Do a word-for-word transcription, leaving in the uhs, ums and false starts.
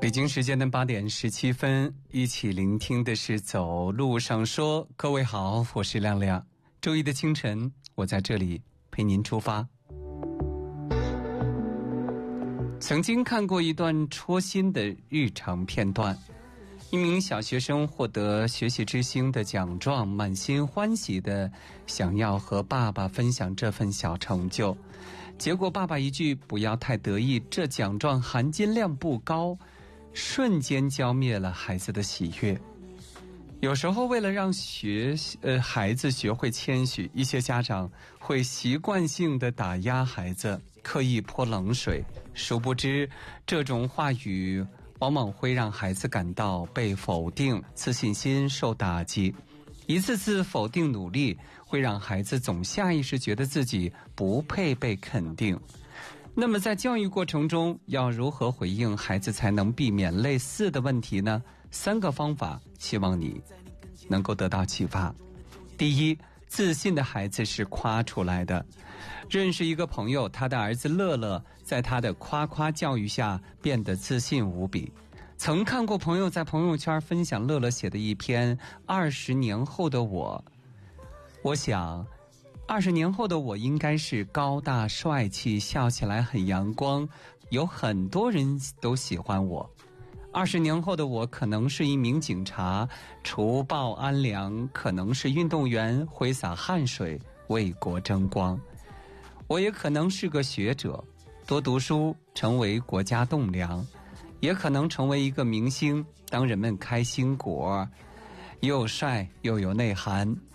北京时间的八点十七分，一起聆听的是走路上说。各位好，我是亮亮。周一的清晨，我在这里陪您出发。曾经看过一段戳心的日常片段，一名小学生获得学习之星的奖状，满心欢喜的想要和爸爸分享这份小成就，结果爸爸一句不要太得意，这奖状含金量不高，瞬间浇灭了孩子的喜悦。有时候为了让学呃孩子学会谦虚，一些家长会习惯性的打压孩子，刻意泼冷水，殊不知这种话语往往会让孩子感到被否定，自信心受打击。一次次否定努力会让孩子总下意识觉得自己不配被肯定。那么在教育过程中要如何回应孩子才能避免类似的问题呢？三个方法，希望你能够得到启发。第一，自信的孩子是夸出来的。认识一个朋友，他的儿子乐乐在他的夸夸教育下变得自信无比。曾看过朋友在朋友圈分享乐乐写的一篇二十年后的我，我想二十年后的我应该是高大帅气，笑起来很阳光，有很多人都喜欢我。二十年后的我可能是一名警察，除暴安良，可能是运动员，挥洒汗水为国争光。我也可能是个学者，多读书，成为国家栋梁，也可能成为一个明星，当人们开心果，又帅又有内涵。